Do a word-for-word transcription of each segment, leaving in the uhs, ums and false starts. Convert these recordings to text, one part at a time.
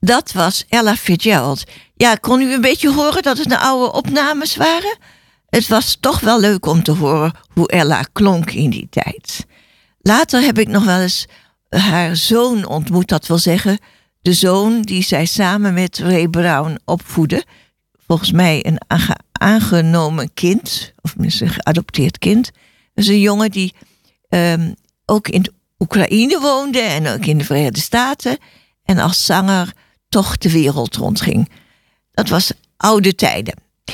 Dat was Ella Fitzgerald. Ja, kon u een beetje horen dat het de oude opnames waren? Het was toch wel leuk om te horen hoe Ella klonk in die tijd. Later heb ik nog wel eens haar zoon ontmoet. Dat wil zeggen, de zoon die zij samen met Ray Brown opvoedde. Volgens mij een aange- aangenomen kind, of misschien een geadopteerd kind. Dat is een jongen die um, ook in Oekraïne woonde en ook in de Verenigde Staten. En als zanger toch de wereld rondging. Dat was oude tijden.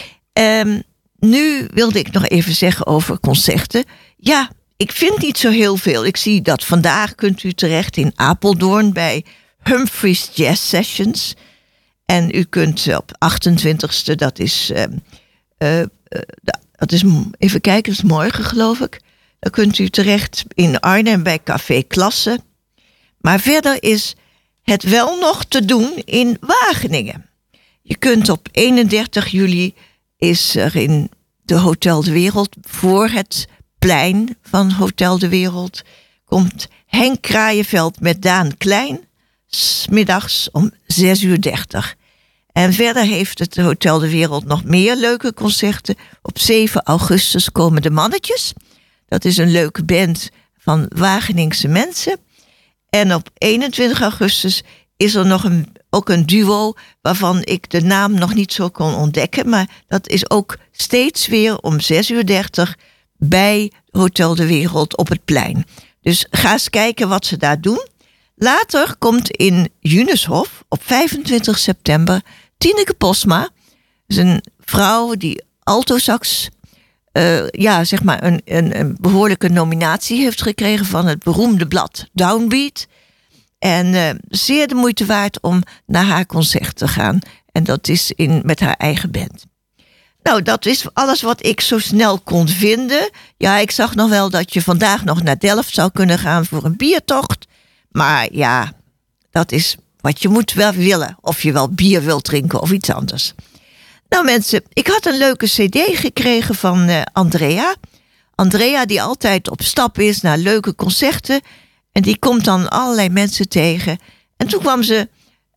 Um, nu wilde ik nog even zeggen over concerten. Ja, ik vind niet zo heel veel. Ik zie dat vandaag kunt u terecht in Apeldoorn bij Humphreys Jazz Sessions. En u kunt op achtentwintigste, dat is, uh, uh, uh, dat is even kijken, dat is morgen geloof ik. Dan kunt u terecht in Arnhem bij Café Klasse. Maar verder is het wel nog te doen in Wageningen. Je kunt op eenendertig juli is er in de Hotel de Wereld, voor het plein van Hotel de Wereld, komt Henk Kraaienveld met Daan Klein, 's middags om zes uur dertig. En verder heeft het Hotel de Wereld nog meer leuke concerten. Op zeven augustus komen de Mannetjes. Dat is een leuke band van Wageningse mensen. En op eenentwintig augustus is er nog een, ook een duo waarvan ik de naam nog niet zo kon ontdekken. Maar dat is ook steeds weer om zes uur dertig bij Hotel de Wereld op het plein. Dus ga eens kijken wat ze daar doen. Later komt in Juneshof op vijfentwintig september Tineke Posma. Dat is een vrouw die altosax, uh, ja, zeg maar een, een, een behoorlijke nominatie heeft gekregen van het beroemde blad Downbeat. En uh, zeer de moeite waard om naar haar concert te gaan. En dat is in, met haar eigen band. Nou, dat is alles wat ik zo snel kon vinden. Ja, ik zag nog wel dat je vandaag nog naar Delft zou kunnen gaan voor een biertocht. Maar ja, dat is wat je moet wel willen. Of je wel bier wilt drinken of iets anders. Nou mensen, ik had een leuke cd gekregen van uh, Andrea. Andrea die altijd op stap is naar leuke concerten. En die komt dan allerlei mensen tegen. En toen kwam ze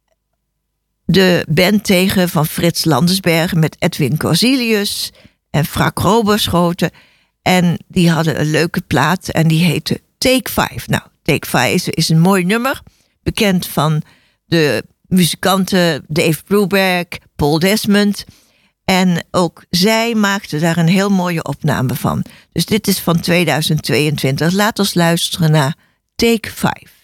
de band tegen van Frits Landersbergen met Edwin Corzilius en Frank Roberschoten. En die hadden een leuke plaat en die heette Take Five. Nou, Take Five is, is een mooi nummer. Bekend van de muzikanten Dave Brubeck, Paul Desmond. En ook zij maakten daar een heel mooie opname van. Dus dit is van tweeduizend tweeëntwintig. Laat ons luisteren naar Take Five.